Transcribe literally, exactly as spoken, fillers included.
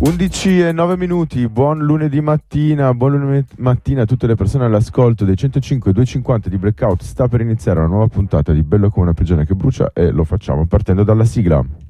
undici e nove minuti, buon lunedì mattina, buon lunedì mattina a tutte le persone all'ascolto dei centocinque duecentocinquanta di Blackout. Sta per iniziare una nuova puntata di Bello come una prigione che brucia e lo facciamo partendo dalla sigla.